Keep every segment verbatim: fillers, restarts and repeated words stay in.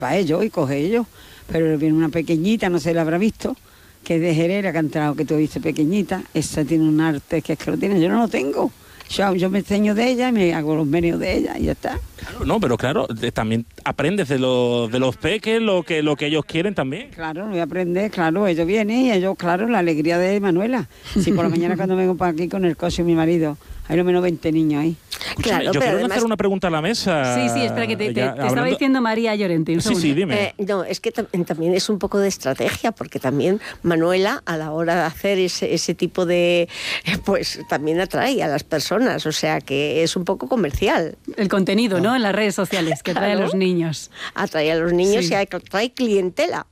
para ellos y coge ellos. Pero viene una pequeñita, no se la habrá visto, que es de Jerez, que ha entrado, que tú viste pequeñita. Esa tiene un arte que es que lo tiene, yo no lo tengo. Yo, yo me enseño de ella y me hago los medios de ella y ya está. Claro, no, pero claro, también aprendes de los, de los peques lo que, lo que ellos quieren también. Claro, voy a aprender, claro, ellos vienen y ellos, claro, la alegría de Manuela. Si por la mañana cuando vengo para aquí con el coche y mi marido, hay lo menos veinte niños ahí. Escúchame, Claro, yo pero quiero además... hacer una pregunta a la mesa. Sí, sí, espera, que te, te, Ya, te estaba hablando... diciendo María Llorente. Un Sí, sí, dime. Eh, no, es que tam también es un poco de estrategia, porque también Manuela, a la hora de hacer ese, ese tipo de... pues también atrae a las personas, o sea que es un poco comercial. El contenido, ¿no? En las redes sociales, que trae Claro. a los niños. Atrae a los niños Sí. y atrae clientela.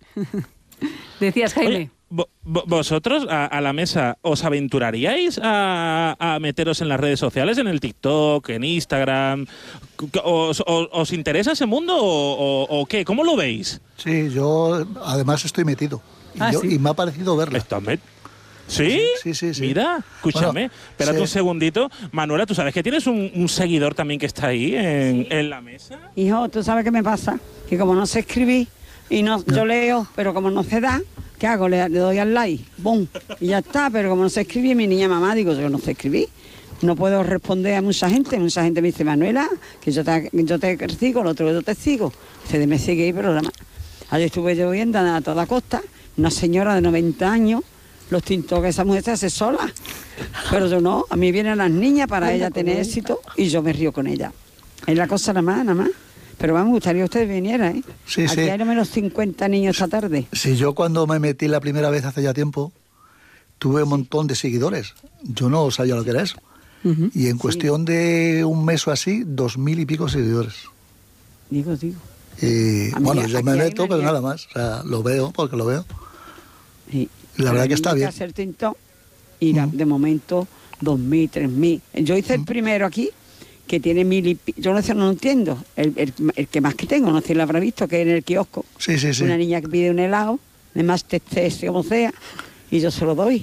Decías, Jaime. Oye, vo- vo- ¿vosotros a, a la mesa os aventuraríais a, a meteros en las redes sociales, en el TikTok, en Instagram? ¿Os, os, os interesa ese mundo o, o, o qué? ¿Cómo lo veis? Sí, yo además estoy metido. Y, Ah, yo- ¿sí? y me ha parecido verla. ¿Estás met- ¿Sí? Sí, sí, sí. Mira, escúchame, Bueno, espérate sí. un segundito. Manuela, ¿tú sabes que tienes un, un seguidor también que está ahí en, en la mesa? Hijo, ¿tú sabes qué me pasa? Que como no sé escribir, y no, yo leo, pero como no se da, ¿qué hago? Le, le doy al like, ¡bum! Y ya está, pero como no sé escribir, mi niña mamá, digo, yo no sé escribir. No puedo responder a mucha gente, mucha gente me dice, Manuela, que yo te, yo te sigo, el otro yo te sigo. Se me sigue ahí, pero nada más. Ayer estuve yo viendo a toda costa, una señora de noventa años, los tintos que esa mujer se hace sola. Pero yo no, a mí vienen las niñas para ella tener éxito y yo me río con ella. Es la cosa nada más, nada más. Pero me gustaría que ustedes vinieran, ¿eh? Sí, Aquí sí. hay no menos cincuenta niños esta tarde. Si yo cuando me metí la primera vez hace ya tiempo, tuve un montón de seguidores. Yo no sabía lo que era eso. Ujú. Y en cuestión de un mes o así, dos mil y pico seguidores. Digo, digo. Y A mí, bueno, yo aquí me hay meto, una pero niña- nada más. O sea, lo veo porque lo veo. Sí. La verdad que está bien. Hacer tintón y la- de momento dos mil, tres mil. Yo hice el primero aquí, que tiene mil y pi- yo no sé, no lo entiendo. El, el- el que más que tengo, no sé si lo habrá visto, que es en el kiosco. Sí, sí, sí. Una niña que pide un helado, además testé como sea, y yo se lo doy.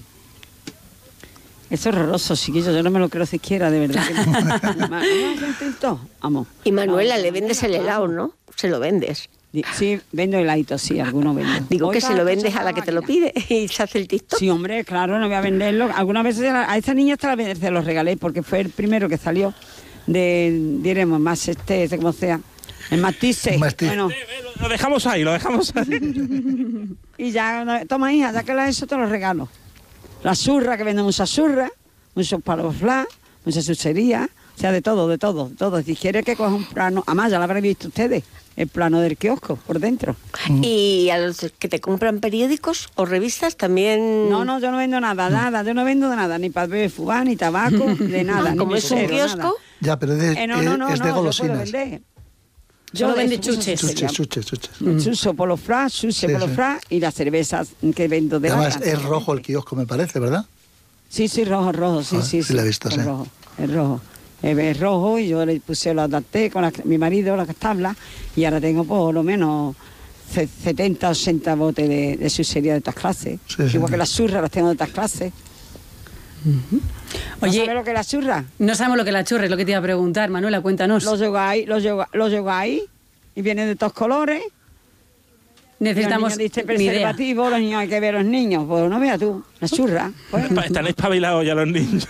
Eso es horroroso, chiquillo, yo no me lo creo siquiera, de verdad. Que no. Ma- ¿no hacen tintón? Vamos. Y Manuela, Vamos, le vendes el Manuela, helado, vamos. ¿no? Se lo vendes. Di- Sí, vendo heladitos, sí, algunos vendo. Digo que Oiga, se lo que vendes eso a la está que te lo máquina. pide y se hace el TikTok. Sí, hombre, claro, no voy a venderlo. Algunas veces se la- a esa niña hasta la ve- se los regalé porque fue el primero que salió de, diremos, más este, ese como sea, el matice. Matiz. Bueno, Lo dejamos ahí, lo dejamos ahí. y ya, no, toma hija, ya que la he hecho te lo regalo. La surra, que vende mucha surra, muchos palos flash, mucha chuchería, o sea, de todo, de todo, de todo. Si quieres que coja un plano, además ya lo habrán visto ustedes, el plano del kiosco por dentro. Y a los que te compran periódicos o revistas también... No, no, yo no vendo nada, nada, yo no vendo de nada, ni papel de fubá, ni tabaco, de nada. Ah, ni como es un mesero, kiosco, nada. Ya, pero es de, Eh, no, no, no, es de no, yo puedo golosinas. vender. Solo de vende eso, eso chuches. se Chuches, llama. chuches, chuches. Chucho por los flash, chuche Sí, por los sí. flash y las cervezas que vendo de Además, lata. es rojo el kiosco, me parece, ¿verdad? Sí, sí, rojo, rojo, sí, Ah, sí. sí la he visto, es sí. rojo, es rojo. Es es rojo y yo le puse, lo adapté con la- mi marido, las tablas, y ahora tengo por lo menos ce- setenta, ochenta botes de, de chuchería de estas clases. Sí, sí. Igual que las churras las tengo de estas clases. ¿No Oye, sabes lo que es la churra? no sabemos lo que es la churra, es lo que te iba a preguntar. Manuela, cuéntanos. Los lleváis, los lleva- los lleváis y vienen de todos colores. Necesitamos Los niños diste ni idea. preservativo, los niños hay que ver a los niños. Pues no veas tú, la churra. Pues, Están espabilados ya los niños.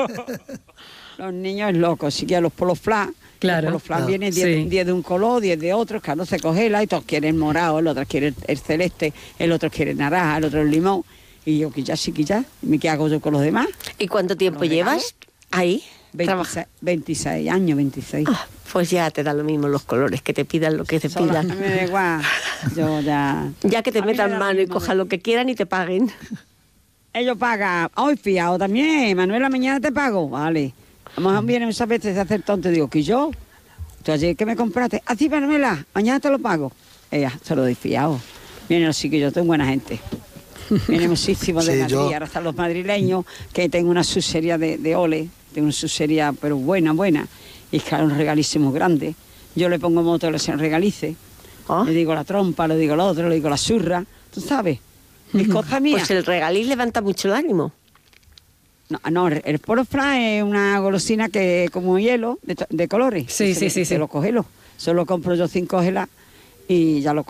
los niños es locos, si quieres los polos flash. Claro. Los polos flash Claro. vienen diez Sí. diez de un color, diez de otro, claro, se congela y todos quieren morado, el otro quiere el celeste, el otro quiere naranja, el otro el limón. Y yo, que ya, sí, que ya. ¿Y qué hago yo con los demás? ¿Y cuánto tiempo ¿Los regalos? llevas ahí? veintiséis, Trabaja- veintiséis años, veintiséis. Ah, pues ya te da lo mismo los colores, que te pidan lo que te Sola, pidan. a mí me da igual. Yo ya... Ya que te A mí me metan da lo mano y mismo, cojan lo que quieran y te paguen. Ellos pagan. Hoy fiado también. Manuela, mañana te pago. Vale. A lo mejor viene muchas veces a hacer tonto y digo, que yo, tú ayer que me compraste, así Manuela, mañana te lo pago. Ella, se lo doy fiado. Vienen los chiquillos, tengo buena gente. Vienen muchísimos de Sí, Madrid, yo- ahora están los madrileños, que tengo una sucería de, de ole, tengo una sucería, pero buena, buena. Y claro, un regalísimo grande. Yo le pongo moto, le se regalice. Ah, Le digo la trompa, le digo lo otro, le digo la surra. ¿Tú sabes? Es cosa mía. pues el regaliz levanta mucho el ánimo. No, no, el polo fry es una golosina que como hielo de, to- de colores. Sí, Ese sí, de- sí, de sí. los cogelos. Solo compro yo cinco gelas y ya lo